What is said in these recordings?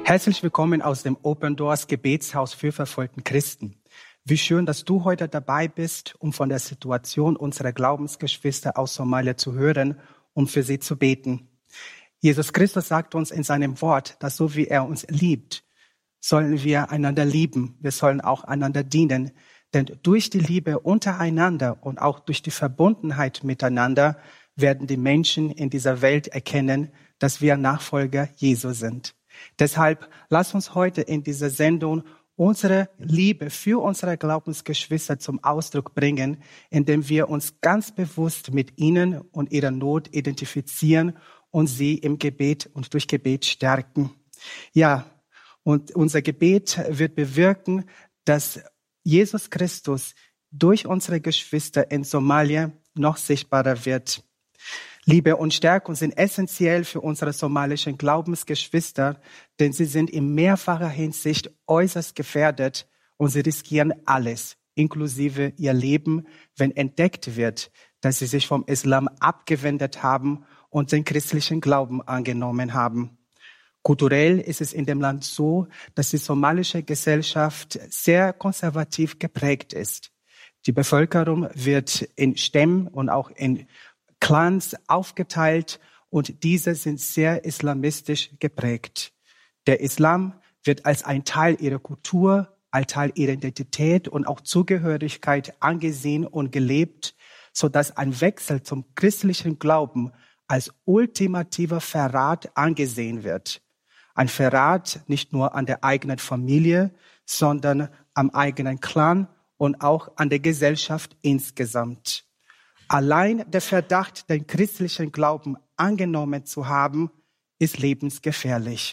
Herzlich willkommen aus dem Open Doors Gebetshaus für verfolgten Christen. Wie schön, dass du heute dabei bist, um von der Situation unserer Glaubensgeschwister aus Somalia zu hören und für sie zu beten. Jesus Christus sagt uns in seinem Wort, dass so wie er uns liebt, sollen wir einander lieben. Wir sollen auch einander dienen. Denn durch die Liebe untereinander und auch durch die Verbundenheit miteinander werden die Menschen in dieser Welt erkennen, dass wir Nachfolger Jesu sind. Deshalb lass uns heute in dieser Sendung unsere Liebe für unsere Glaubensgeschwister zum Ausdruck bringen, indem wir uns ganz bewusst mit ihnen und ihrer Not identifizieren und sie im Gebet und durch Gebet stärken. Ja, und unser Gebet wird bewirken, dass Jesus Christus durch unsere Geschwister in Somalia noch sichtbarer wird. Liebe und Stärkung sind essentiell für unsere somalischen Glaubensgeschwister, denn sie sind in mehrfacher Hinsicht äußerst gefährdet und sie riskieren alles, inklusive ihr Leben, wenn entdeckt wird, dass sie sich vom Islam abgewendet haben und den christlichen Glauben angenommen haben. Kulturell ist es in dem Land so, dass die somalische Gesellschaft sehr konservativ geprägt ist. Die Bevölkerung wird in Stämmen und auch in Clans aufgeteilt und diese sind sehr islamistisch geprägt. Der Islam wird als ein Teil ihrer Kultur, ein Teil ihrer Identität und auch Zugehörigkeit angesehen und gelebt, sodass ein Wechsel zum christlichen Glauben als ultimativer Verrat angesehen wird. Ein Verrat nicht nur an der eigenen Familie, sondern am eigenen Clan und auch an der Gesellschaft insgesamt. Allein der Verdacht, den christlichen Glauben angenommen zu haben, ist lebensgefährlich.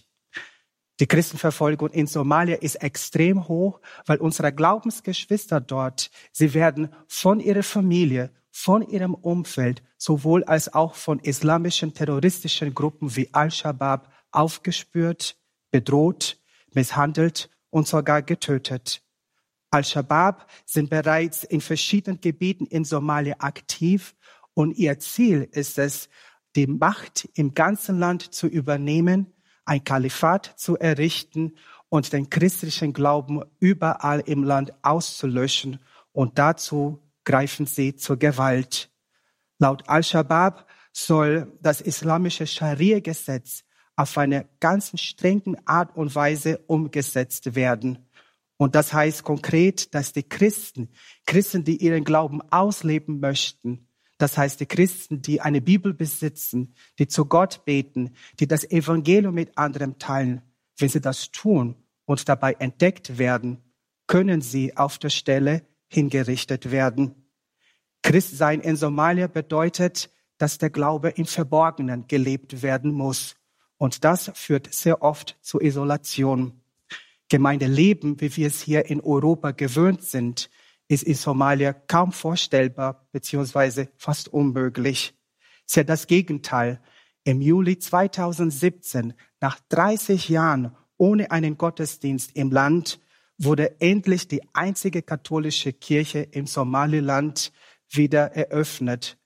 Die Christenverfolgung in Somalia ist extrem hoch, weil unsere Glaubensgeschwister dort, sie werden von ihrer Familie, von ihrem Umfeld, sowohl als auch von islamischen terroristischen Gruppen wie Al-Shabaab aufgespürt, bedroht, misshandelt und sogar getötet. Al-Shabaab sind bereits in verschiedenen Gebieten in Somalia aktiv und ihr Ziel ist es, die Macht im ganzen Land zu übernehmen, ein Kalifat zu errichten und den christlichen Glauben überall im Land auszulöschen und dazu greifen sie zur Gewalt. Laut Al-Shabaab soll das islamische Scharia-Gesetz auf eine ganz strenge Art und Weise umgesetzt werden. Und das heißt konkret, dass die Christen, die ihren Glauben ausleben möchten, das heißt die Christen, die eine Bibel besitzen, die zu Gott beten, die das Evangelium mit anderen teilen, wenn sie das tun und dabei entdeckt werden, können sie auf der Stelle hingerichtet werden. Christsein in Somalia bedeutet, dass der Glaube im Verborgenen gelebt werden muss. Und das führt sehr oft zu Isolation. Gemeindeleben, wie wir es hier in Europa gewöhnt sind, ist in Somalia kaum vorstellbar bzw. fast unmöglich. Es ist ja das Gegenteil. Im Juli 2017, nach 30 Jahren ohne einen Gottesdienst im Land, wurde endlich die einzige katholische Kirche im Somaliland wieder eröffnet